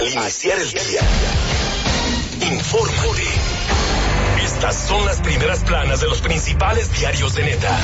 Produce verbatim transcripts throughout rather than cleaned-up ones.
Al iniciar el día, infórmate. Estas son las primeras planas de los principales diarios de Neta.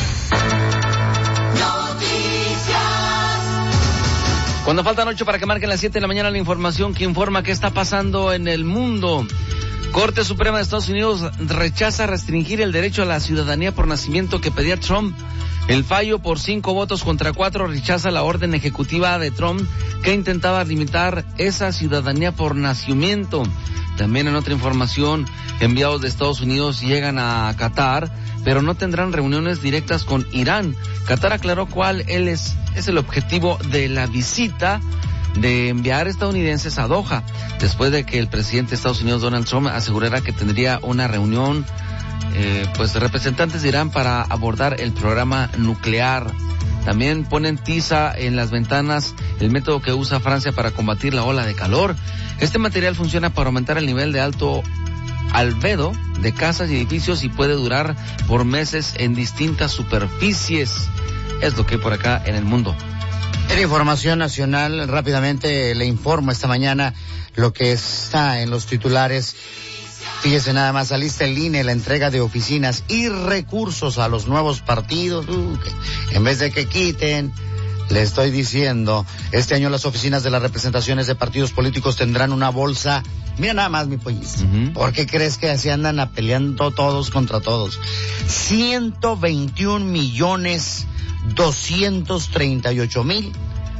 Cuando faltan ocho para que marquen las siete de la mañana, la información que informa qué está pasando en el mundo. Corte Suprema de Estados Unidos rechaza restringir el derecho a la ciudadanía por nacimiento que pedía Trump. El fallo, por cinco votos contra cuatro, rechaza la orden ejecutiva de Trump que intentaba limitar esa ciudadanía por nacimiento. También en otra información, enviados de Estados Unidos llegan a Qatar, pero no tendrán reuniones directas con Irán. Qatar aclaró cuál es, es el objetivo de la visita de enviar estadounidenses a Doha, después de que el presidente de Estados Unidos, Donald Trump, asegurara que tendría una reunión eh, pues de representantes de Irán para abordar el programa nuclear. También ponen tiza en las ventanas, el método que usa Francia para combatir la ola de calor. Este material funciona para aumentar el nivel de alto albedo de casas y edificios y puede durar por meses en distintas superficies. Es lo que hay por acá en el mundo. En información nacional, rápidamente le informo esta mañana lo que está en los titulares. Fíjese nada más, alista el I N E la entrega de oficinas y recursos a los nuevos partidos. Uh, que en vez de que quiten, le estoy diciendo, este año las oficinas de las representaciones de partidos políticos tendrán una bolsa. Mira nada más, mi pollís. Uh-huh. ¿Por qué crees que así andan peleando todos contra todos? ciento veintiún millones doscientos treinta y ocho mil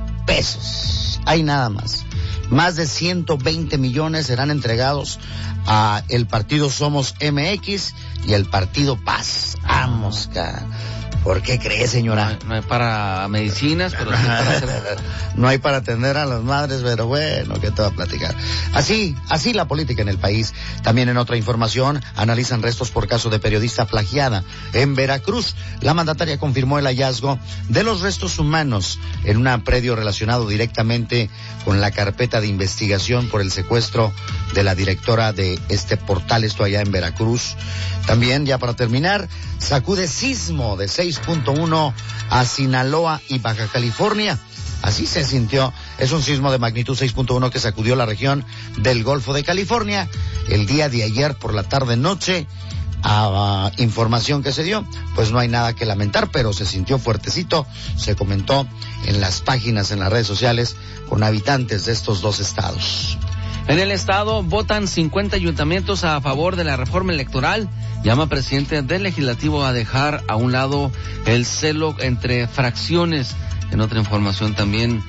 pesos. Hay nada más. Más de ciento veinte millones serán entregados a el partido Somos M X y el partido Paz. Vamos, cara. ¿Por qué cree, señora? No, no hay para medicinas, pero sí para hacer... No hay para atender a las madres, pero bueno, ¿qué te va a platicar? Así, así la política en el país. También en otra información, analizan restos por caso de periodista plagiada. En Veracruz, la mandataria confirmó el hallazgo de los restos humanos en un predio relacionado directamente con la carpeta de investigación por el secuestro de la directora de este portal, esto allá en Veracruz. También, ya para terminar, sacude sismo de seis punto uno a Sinaloa y Baja California. Así se sintió. Es un sismo de magnitud seis punto uno que sacudió la región del Golfo de California el día de ayer por la tarde-noche. A uh, información que se dio, pues no hay nada que lamentar, pero se sintió fuertecito. Se comentó en las páginas, en las redes sociales, con habitantes de estos dos estados. En el estado votan cincuenta ayuntamientos a favor de la reforma electoral. Llama presidente del legislativo a dejar a un lado el celo entre fracciones. En otra información también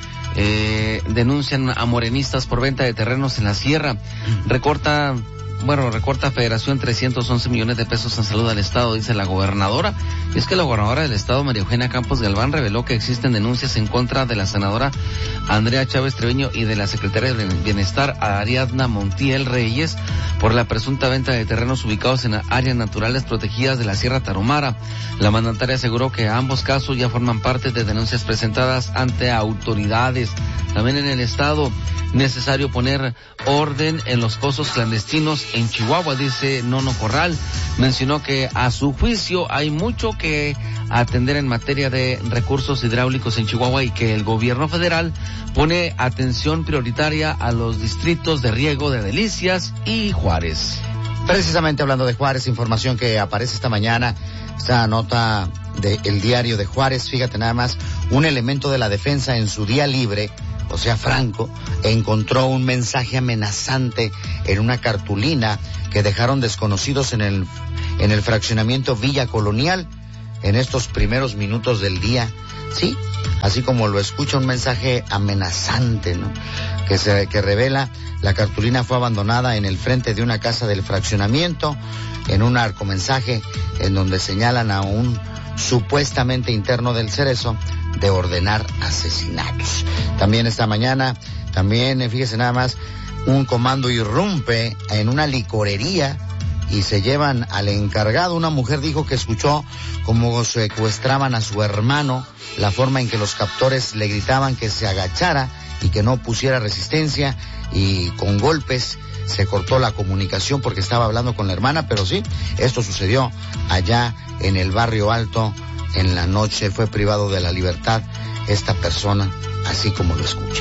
eh, denuncian a morenistas por venta de terrenos en la sierra. Recorta... Bueno, recorta Federación trescientos once millones de pesos en salud al Estado, dice la gobernadora. Y es que la gobernadora del Estado, María Eugenia Campos Galván, reveló que existen denuncias en contra de la senadora Andrea Chávez Treviño y de la secretaria de Bienestar, Ariadna Montiel Reyes, por la presunta venta de terrenos ubicados en áreas naturales protegidas de la Sierra Tarahumara. La mandataria aseguró que ambos casos ya forman parte de denuncias presentadas ante autoridades. También en el Estado, necesario poner orden en los pozos clandestinos en Chihuahua, dice Nono Corral. Mencionó que a su juicio hay mucho que atender en materia de recursos hidráulicos en Chihuahua y que el gobierno federal pone atención prioritaria a los distritos de riego de Delicias y Juárez. Precisamente hablando de Juárez, información que aparece esta mañana, esta nota del diario de Juárez, fíjate nada más, un elemento de la defensa en su día libre, o sea, Franco, encontró un mensaje amenazante en una cartulina que dejaron desconocidos en el, en el fraccionamiento Villa Colonial en estos primeros minutos del día. Sí, así como lo escucha, un mensaje amenazante, ¿no? Que se, que revela, la cartulina fue abandonada en el frente de una casa del fraccionamiento, en un arcomensaje en donde señalan a un supuestamente interno del Cerezo de ordenar asesinatos. También esta mañana, también, fíjese nada más, un comando irrumpe en una licorería y se llevan al encargado. Una mujer dijo que escuchó cómo secuestraban a su hermano, la forma en que los captores le gritaban que se agachara y que no pusiera resistencia, y con golpes se cortó la comunicación porque estaba hablando con la hermana. Pero sí, esto sucedió allá en el Barrio Alto. En la noche fue privado de la libertad esta persona, así como lo escucha.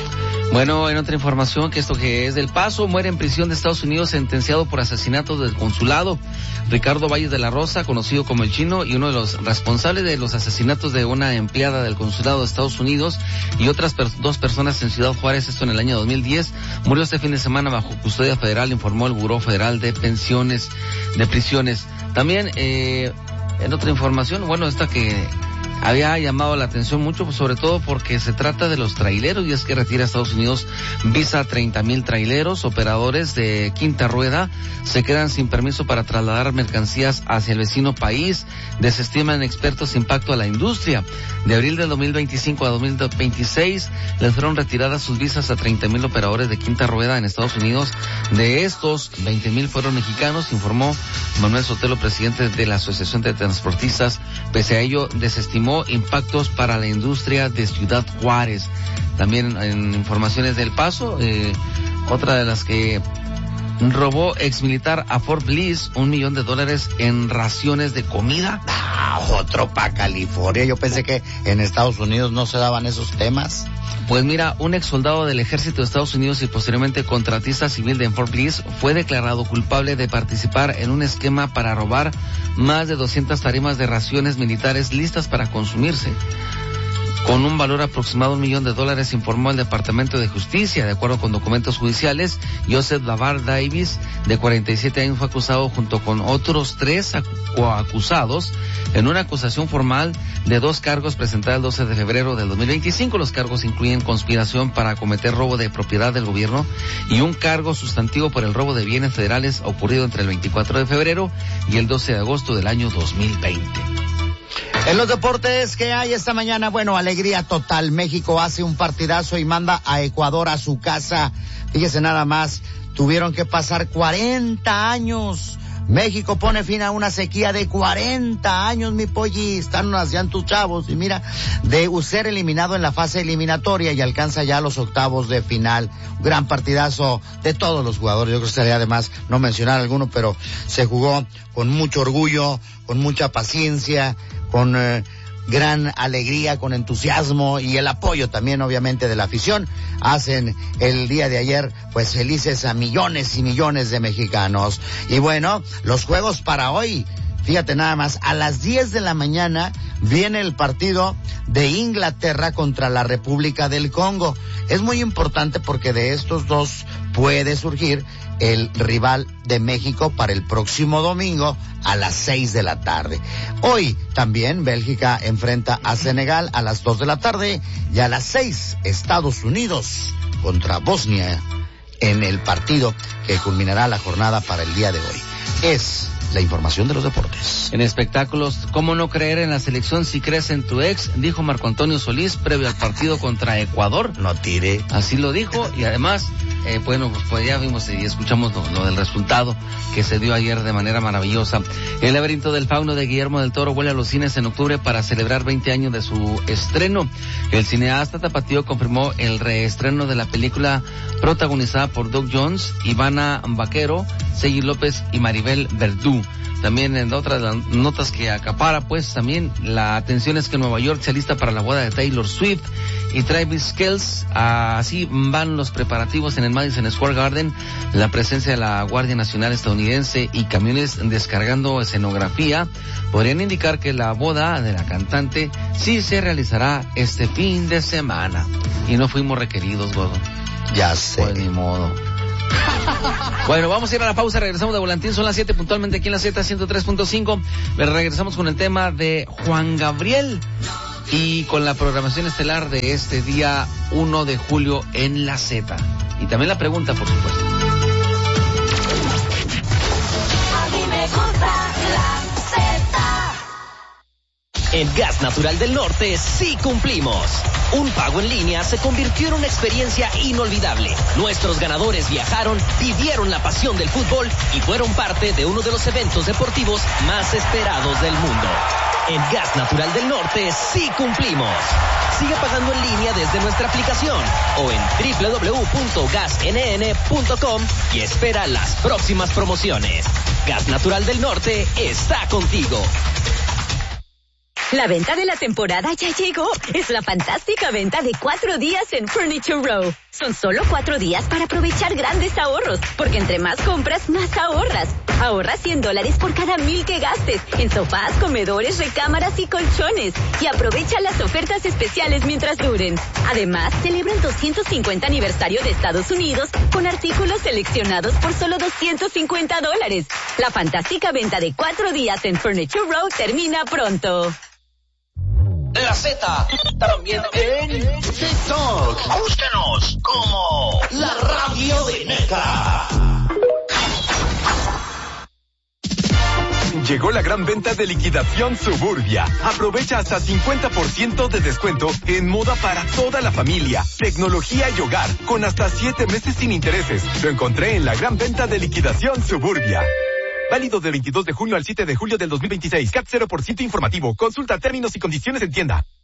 Bueno, en otra información, que esto que es del Paso, muere en prisión de Estados Unidos sentenciado por asesinato del consulado. Ricardo Valles de la Rosa, conocido como el Chino, y uno de los responsables de los asesinatos de una empleada del consulado de Estados Unidos y otras per- dos personas en Ciudad Juárez, esto en el año dos mil diez, murió este fin de semana bajo custodia federal, informó el Buró Federal de Pensiones, de Prisiones. También, eh, en otra información, bueno, esta que había llamado la atención mucho, pues sobre todo porque se trata de los traileros, y es que retira a Estados Unidos visa a treinta mil traileros. Operadores de quinta rueda se quedan sin permiso para trasladar mercancías hacia el vecino país. Desestiman expertos impacto a la industria. De abril del dos mil veinticinco a dos mil veintiséis les fueron retiradas sus visas a treinta mil operadores de quinta rueda en Estados Unidos. De estos, veinte mil fueron mexicanos, informó Manuel Sotelo, presidente de la Asociación de Transportistas. Pese a ello, desestimó impactos para la industria de Ciudad Juárez. También en informaciones del Paso, eh, otra de las que robó exmilitar a Fort Bliss un millón de dólares en raciones de comida. Ah, otro pa' California. Yo pensé que en Estados Unidos no se daban esos temas. Pues mira, un ex soldado del ejército de Estados Unidos y posteriormente contratista civil de Fort Bliss fue declarado culpable de participar en un esquema para robar más de doscientas tarimas de raciones militares listas para consumirse, con un valor aproximado de un millón de dólares, informó el Departamento de Justicia. De acuerdo con documentos judiciales, Joseph Lavar Davis, de cuarenta y siete años, fue acusado junto con otros tres acu- acusados en una acusación formal de dos cargos presentados el doce de febrero del dos mil veinticinco. Los cargos incluyen conspiración para cometer robo de propiedad del gobierno y un cargo sustantivo por el robo de bienes federales ocurrido entre el veinticuatro de febrero y el doce de agosto del año dos mil veinte. En los deportes, ¿qué hay esta mañana? Bueno, alegría total. México hace un partidazo y manda a Ecuador a su casa. Fíjese nada más, tuvieron que pasar cuarenta años. México pone fin a una sequía de cuarenta años, mi polli. Están unas ya tus chavos. Y mira, de ser eliminado en la fase eliminatoria y alcanza ya los octavos de final. Un gran partidazo de todos los jugadores. Yo creo que sería además no mencionar alguno, pero se jugó con mucho orgullo, con mucha paciencia, con eh, gran alegría, con entusiasmo y el apoyo también obviamente de la afición. Hacen el día de ayer pues felices a millones y millones de mexicanos. Y bueno, los juegos para hoy, fíjate nada más, a las diez de la mañana viene el partido de Inglaterra contra la República del Congo. Es muy importante porque de estos dos puede surgir el rival de México para el próximo domingo a las seis de la tarde. Hoy también Bélgica enfrenta a Senegal a las dos de la tarde y a las seis Estados Unidos contra Bosnia en el partido que culminará la jornada para el día de hoy. Es la información de los deportes. En espectáculos, ¿cómo no creer en la selección si crees en tu ex? Dijo Marco Antonio Solís previo al partido contra Ecuador. No tire. Así lo dijo y además, eh, bueno, pues, pues ya vimos y escuchamos lo, lo del resultado que se dio ayer de manera maravillosa. El laberinto del fauno de Guillermo del Toro vuelve a los cines en octubre para celebrar veinte años de su estreno. El cineasta tapatío confirmó el reestreno de la película protagonizada por Doug Jones, Ivana Vaquero, Sergi López y Maribel Verdú. También en otras notas que acapara, pues también la atención es que Nueva York se alista para la boda de Taylor Swift y Travis Kelce. Así van los preparativos en el Madison Square Garden. La presencia de la Guardia Nacional estadounidense y camiones descargando escenografía podrían indicar que la boda de la cantante sí se realizará este fin de semana. Y no fuimos requeridos, Godo. Ya sé. Pues ni modo. Bueno, vamos a ir a la pausa, regresamos de volantín, son las siete puntualmente aquí en la Z ciento tres punto cinco. Regresamos con el tema de Juan Gabriel y con la programación estelar de este día uno de julio en la Z. Y también la pregunta, por supuesto. A mí me gusta la Z. En Gas Natural del Norte sí cumplimos. Un pago en línea se convirtió en una experiencia inolvidable. Nuestros ganadores viajaron, vivieron la pasión del fútbol y fueron parte de uno de los eventos deportivos más esperados del mundo. En Gas Natural del Norte sí cumplimos. Sigue pagando en línea desde nuestra aplicación o en doble u doble u doble u punto gas n n punto com y espera las próximas promociones. Gas Natural del Norte está contigo. La venta de la temporada ya llegó. Es la fantástica venta de cuatro días en Furniture Row. Son solo cuatro días para aprovechar grandes ahorros, porque entre más compras, más ahorras. Ahorra cien dólares por cada mil que gastes en sofás, comedores, recámaras y colchones. Y aprovecha las ofertas especiales mientras duren. Además, celebra el doscientos cincuenta aniversario de Estados Unidos con artículos seleccionados por solo doscientos cincuenta dólares. La fantástica venta de cuatro días en Furniture Row termina pronto. La Z, también en TikTok. Búscanos como La Radio de Neca. Llegó la gran venta de liquidación Suburbia. Aprovecha hasta cincuenta por ciento de descuento en moda para toda la familia, tecnología y hogar, con hasta siete meses sin intereses. Lo encontré en la gran venta de liquidación Suburbia. Válido del veintidós de junio al siete de julio del dos mil veintiséis. C A T cero por ciento informativo. Consulta términos y condiciones en tienda.